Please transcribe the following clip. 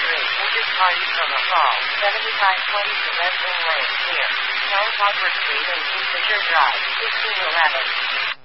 entered party from a hall, 7520 to Western Lane, near South Harper Street and Kingfisher Drive, 1611.